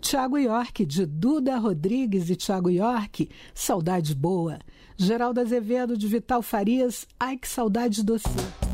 Thiago York, de Duda Rodrigues e Thiago York, Saudade Boa. Geraldo Azevedo, de Vital Farias, Ai que Saudade Doce.